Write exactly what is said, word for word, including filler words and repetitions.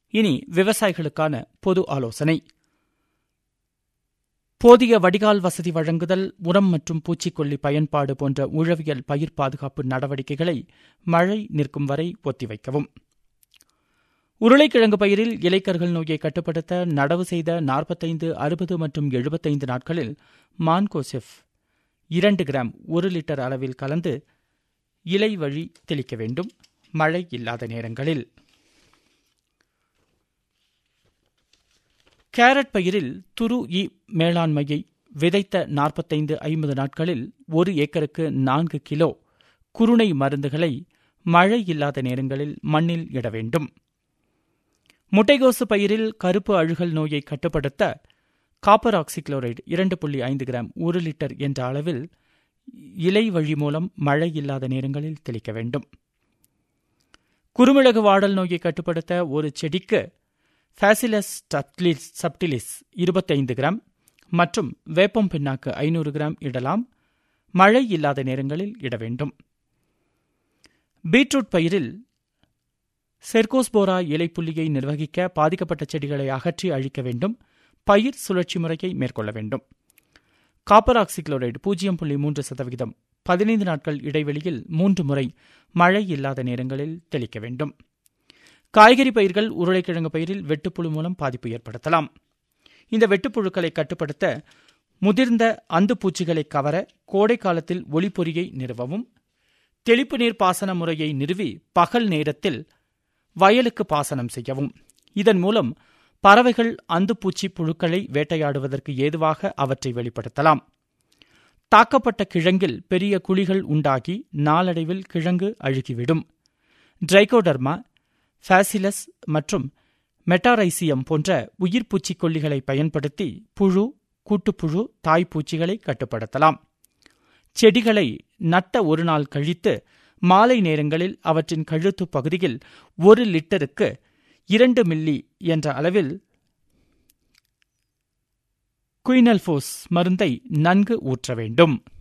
இனி விவசாயிகளுக்கான பொது ஆலோசனை. போதிய வடிகால் வசதி வழங்குதல், உரம் மற்றும் பூச்சிக்கொல்லி பயன்பாடு போன்ற உழவியல் பயிர் பாதுகாப்பு நடவடிக்கைகளை மழை நிற்கும் வரை ஒத்திவைக்கவும். உருளைக்கிழங்கு பயிரில் இலைக்கருகள் நோயை கட்டுப்படுத்த நடவு செய்த நாற்பத்தைந்து, அறுபது மற்றும் எழுபத்தைந்து நாட்களில் மான்கோசெப் இரண்டு கிராம் ஒரு லிட்டர் அளவில் கலந்து இலை வழி தெளிக்க வேண்டும். மழை இல்லாத நேரங்களில் கேரட் பயிரில் துரு ஈ மேலாண்மையை விதைத்த நாற்பத்தைந்து ஐம்பது நாட்களில் ஒரு ஏக்கருக்கு நான்கு கிலோ குருணை மருந்துகளை மழை இல்லாத நேரங்களில் மண்ணில் இட வேண்டும். முட்டைகோசு பயிரில் கருப்பு அழுகல் நோயை கட்டுப்படுத்த காப்பர் ஆக்சிக்ளோரைடு இரண்டு புள்ளி ஐந்து கிராம் ஒரு லிட்டர் என்ற அளவில் இலை வழி மூலம் மழை இல்லாத நேரங்களில் தெளிக்க வேண்டும். குறுமிளகு வாடல் நோயை கட்டுப்படுத்த ஒரு செடிக்கு பாசிலஸ் சப்டிலிஸ் இருபத்தைந்து கிராம் மற்றும் வேப்பம் பின்னாக்கு ஐநூறு கிராம் இடலாம். மழை இல்லாத நேரங்களில் இட வேண்டும். பீட்ரூட் பயிரில் செர்கோஸ்போரா இலைப்புள்ளியை நிர்வகிக்க பாதிக்கப்பட்ட செடிகளை அகற்றி அழிக்க வேண்டும். பயிர் சுழற்சி முறையை மேற்கொள்ள வேண்டும். காப்பர் ஆக்சிக்ளோரைடு பூஜ்ஜியம் புள்ளி மூன்று சதவீதம் பதினைந்து நாட்கள் இடைவெளியில் மூன்று முறை மழை இல்லாத நேரங்களில் தெளிக்க வேண்டும். காய்கறி பயிர்கள் உருளைக்கிழங்கு பயிரில் வெட்டுப்புழு மூலம் பாதிப்பு ஏற்படுத்தலாம். இந்த வெட்டுப்புழுக்களை கட்டுப்படுத்த முதிர்ந்த அந்து பூச்சிகளை கவர கோடை காலத்தில் ஒளிப்பொறியை நிறுவவும். தெளிப்பு நீர் பாசன முறையை நிறுவி பகல் நேரத்தில் வயலுக்கு பாசனம் செய்யவும். இதன் மூலம் பறவைகள் அந்துப்பூச்சி புழுக்களை வேட்டையாடுவதற்கு ஏதுவாக அவற்றை வெளிப்படுத்தலாம். தாக்கப்பட்ட கிழங்கில் பெரிய குழிகள் உண்டாகி நாளடைவில் கிழங்கு அழுகிவிடும். டிரைகோடர்மா, பாசிலஸ் மற்றும் மெட்டாரைசியம் போன்ற உயிர் பூச்சிக்கொல்லிகளை பயன்படுத்தி புழு, கூட்டுப்புழு, தாய்ப்பூச்சிகளை கட்டுப்படுத்தலாம். செடிகளை நட்ட ஒரு நாள் கழித்து மாலை நேரங்களில் அவற்றின் கழுத்து பகுதியில் ஒரு லிட்டருக்கு இரண்டு மில்லி என்ற அளவில் குயினல்போஸ் மருந்தை நன்கு ஊற்ற வேண்டும்.